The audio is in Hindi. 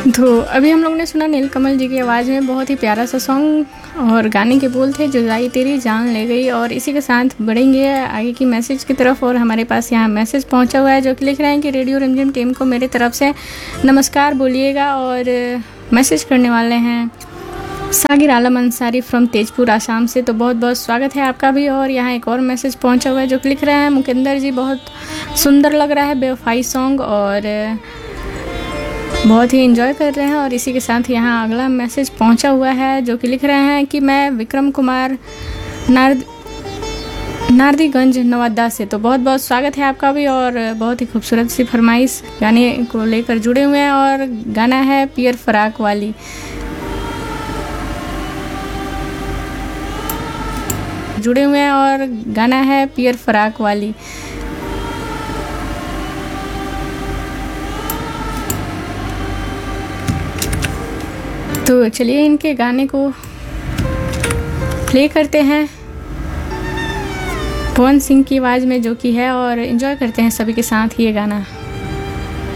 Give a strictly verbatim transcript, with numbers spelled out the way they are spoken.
तो अभी हम लोग ने सुना नीलकमल जी की आवाज़ में बहुत ही प्यारा सा सॉन्ग और गाने के बोल थे जुदाई तेरी जान ले गई। और इसी के साथ बढ़ेंगे आगे की मैसेज की तरफ। और हमारे पास यहाँ मैसेज पहुँचा हुआ है जो कि लिख रहे हैं कि रेडियो रिमझिम टीम को मेरी तरफ से नमस्कार बोलिएगा। और मैसेज करने वाले हैं सागिर आलम अंसारी फ्रॉम तेजपुर आसाम से, तो बहुत बहुत स्वागत है आपका भी। और यहाँ एक और मैसेज पहुँचा हुआ है जो कि लिख रहे हैं मुकेंदर जी बहुत सुंदर लग रहा है बेवफाई सॉन्ग और बहुत ही एंजॉय कर रहे हैं। और इसी के साथ यहाँ अगला मैसेज पहुँचा हुआ है जो कि लिख रहे हैं कि मैं विक्रम कुमार नारद नारदीगंज नवादा से, तो बहुत बहुत स्वागत है आपका भी। और बहुत ही खूबसूरत सी फरमाइश गाने को लेकर जुड़े हुए हैं और गाना है पियर फराक वाली। जुड़े हुए हैं और गाना है पियर फराक वाली। तो चलिए इनके गाने को प्ले करते हैं पवन सिंह की आवाज़ में जो कि है, और एंजॉय करते हैं सभी के साथ ये गाना।